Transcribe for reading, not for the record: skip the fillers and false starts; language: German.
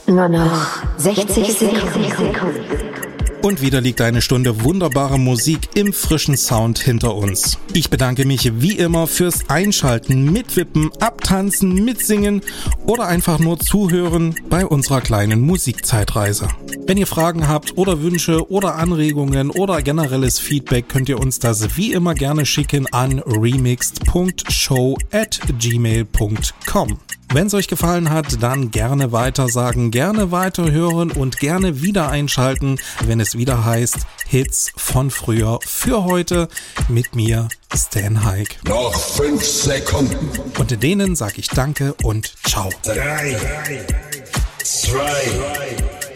Nur noch 60 Sekunden. Und wieder liegt eine Stunde wunderbare Musik im frischen Sound hinter uns. Ich bedanke mich wie immer fürs Einschalten, Mitwippen, Abtanzen, Mitsingen oder einfach nur zuhören bei unserer kleinen Musikzeitreise. Wenn ihr Fragen habt oder Wünsche oder Anregungen oder generelles Feedback, könnt ihr uns das wie immer gerne schicken an remixed.show@gmail.com. Wenn es euch gefallen hat, dann gerne weitersagen, gerne weiterhören und gerne wieder einschalten, wenn es wieder heißt Hits von früher für heute mit mir, Stan Haig. Noch 5 Sekunden. Und denen sage ich Danke und ciao. 3, 2,